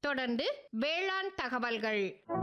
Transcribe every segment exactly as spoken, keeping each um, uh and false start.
தொடர்ந்து வேளாண் தகவல்கள்.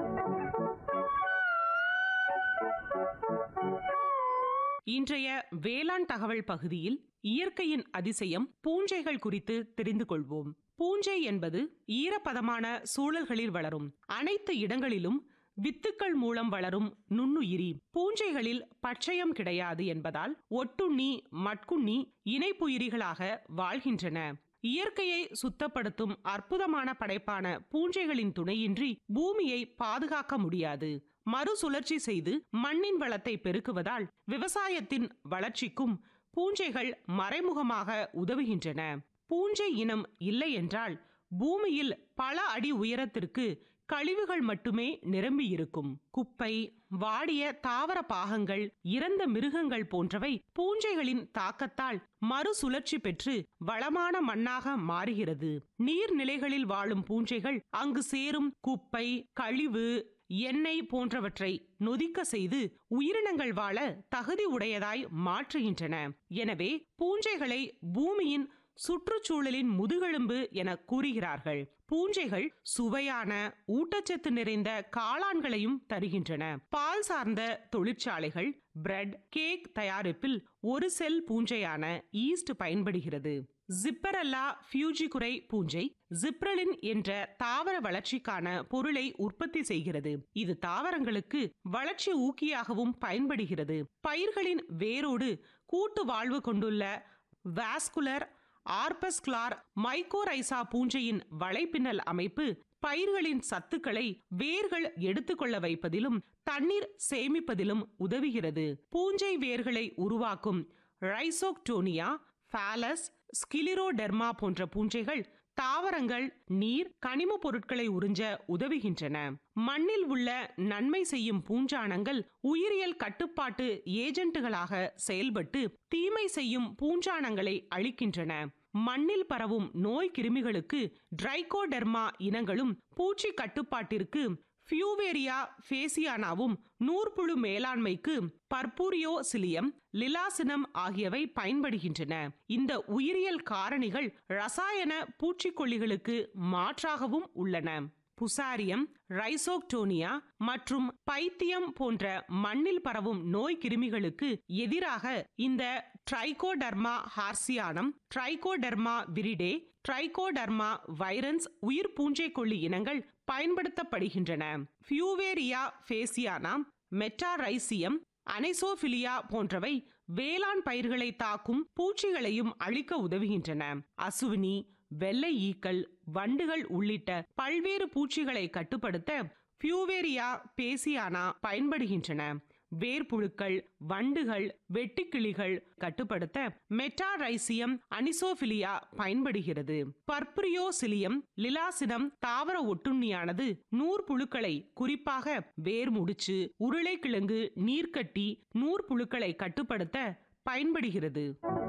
இன்றைய வேளாண் தகவல் பகுதியில் இயற்கையின் அதிசயம் பூஞ்சைகள் குறித்து தெரிந்து கொள்வோம். பூஞ்சை என்பது ஈரப்பதமான சூழல்களில் வளரும், அனைத்து இடங்களிலும் வித்துக்கள் மூலம் வளரும் நுண்ணுயிரி. பூஞ்சைகளில் பச்சையம் கிடையாது என்பதால் ஒட்டுண்ணி, மட்குண்ணி இணைப்புயிரிகளாக வாழ்கின்றன. இயற்கையை சுத்தப்படுத்தும் அற்புதமான படைப்பான பூஞ்சைகளின் துணையின்றி பூமியை பாதுகாக்க முடியாது. மறுசுழற்சி செய்து மண்ணின் வளத்தை பெருக்குவதால் விவசாயத்தின் வளர்ச்சிக்கும் பூஞ்சைகள் மறைமுகமாக உதவுகின்றன. பூஞ்சை இனம் இல்லை என்றால் பூமியில் பல அடி உயரத்திற்கு கழிவுகள் மட்டுமே நிரம்பி இருக்கும். குப்பை, வாடிய தாவர பாகங்கள், இறந்த மிருகங்கள் போன்றவை பூஞ்சைகளின் தாக்கத்தால் மறுசுழற்சி பெற்று வளமான மண்ணாக மாறுகிறது. நீர்நிலைகளில் வாழும் பூஞ்சைகள் அங்கு சேரும் குப்பை, கழிவு, எண்ணெய் போன்றவற்றை நொதிக்க செய்து உயிரினங்கள் வாழ தகுதி உடையதாய் மாற்றுகின்றன. எனவே பூஞ்சைகளை பூமியின் சுற்றுச்சூழலின் முதுகெலும்பு என கூறுகிறார்கள். பூஞ்சைகள் சுவையான ஊட்டச்சத்து நிறைந்த காளான்களையும் தருகின்றன. பால் சார்ந்த தொழிற்சாலைகள், பிரெட், கேக் தயாரிப்பில் ஒரு செல் பூஞ்சையான ஈஸ்ட் பயன்படுகிறது. ஜிப்பரெல்லா ஃபியூஜிகுரை பூஞ்சை ஜிப்ரலின் என்ற தாவர வளர்ச்சிக்கான பொருளை உற்பத்தி செய்கிறது. இது தாவரங்களுக்கு வளர்ச்சி ஊக்கியாகவும் பயன்படுகிறது. பயிர்களின் வேரோடு கூட்டு வாழ்வு கொண்டுள்ள வாஸ்குலர் ஆர்பஸ்குலார் மைக்கோரைசா பூஞ்சையின் வலைப்பின்னல் அமைப்பு பயிர்களின் சத்துக்களை வேர்கள் எடுத்துக்கொள்ள வைப்பதிலும் தண்ணீர் சேமிப்பதிலும் உதவுகிறது. பூஞ்சை வேர்களை உருவாக்கும் ரைசோக்டோனியா, பாலஸ், ஸ்கிலிரோடெர்மா போன்ற பூஞ்சைகள் தாவரங்கள் நீர், கனிம பொருட்களை உறிஞ்ச உதவுகின்றன. மண்ணில் உள்ள நன்மை செய்யும் பூஞ்சானங்கள் உயிரியல் கட்டுப்பாட்டு ஏஜென்ட்டுகளாக செயல்பட்டு தீமை செய்யும் பூஞ்சானங்களை அழிக்கின்றன. மண்ணில் பரவும் நோய் கிருமிகளுக்கு டிரைகோடெர்மா இனங்களும், பூச்சி கட்டுப்பாட்டிற்கு ஃபியூவேரியா ஃபேசியானாவும், நூற்புழு மேலாண்மைக்கு பர்பூரியோசிலியம், லிலாசினம் ஆகியவை பயன்படுகின்றன. இந்த உயிரியல் காரணிகள் ரசாயன பூச்சிக்கொல்லிகளுக்கு மாற்றாகவும் உள்ளன. புசாரியம், ரைசோக்டோனியா மற்றும் பைத்தியம் போன்ற மண்ணில் பரவும் நோய் கிருமிகளுக்கு எதிராக இந்த ட்ரைகோடர்மா ஹார்சியானம், ட்ரைகோடர்மா விரிடே, ட்ரைகோடர்மா வைரன்ஸ் உயிர் பூஞ்சைக்கொல்லி இனங்கள் பயன்படுத்தப்படுகின்றன. ஃபியூவேரியா ஃபேசியானா, மெட்டாரைசியம், அனைசோபிலியா போன்றவை வேளாண் பயிர்களை தாக்கும் பூச்சிகளையும் அழிக்க உதவுகின்றன. அசுவினி, வெள்ளை ஈக்கள், வண்டுகள் உள்ளிட்ட பல்வேறு பூச்சிகளை கட்டுப்படுத்த ஃபியூவேரியா பேசியானா பயன்படுகின்றன. வேர்புழுக்கள், வண்டுகள், வெட்டுக்கிளிகள் கட்டுப்படுத்த மெட்டாரைசியம் அனிசோபிலியா பயன்படுகிறது. பர்புரியோசிலியம் லிலாசினம் தாவர ஒட்டுண்ணியானது நூற்புழுக்களை, குறிப்பாக வேர்முடிச்சு, உருளைக்கிழங்கு, நீர்க்கட்டி, நூற்புழுக்களை கட்டுப்படுத்த பயன்படுகிறது.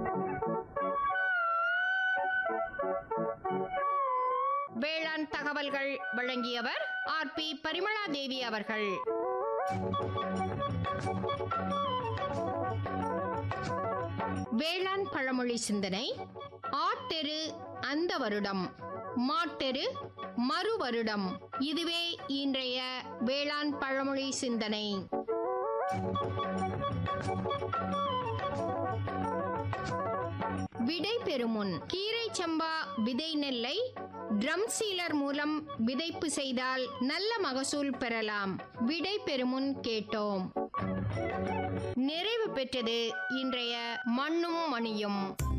வேளாண் தகவல்கள் வழங்கியவர் ஆர் பி பரிமளா தேவி அவர்கள். வேளாண் பழமொழி சிந்தனை. ஆட்டெரு அந்த வருடம், மாட்டெரு மறு வருடம். இதுவே இன்றைய வேளாண் பழமொழி சிந்தனை. விடை பெறுமுன் கீரை சம்பா விதை நெல்லை ட்ரம் சீலர் மூலம் விதைப்பு செய்தால் நல்ல மகசூல் பெறலாம். விடை பெறுமுன் கேட்டோம். நிறைவு பெற்றது இன்றைய மண்ணும் மணியும்.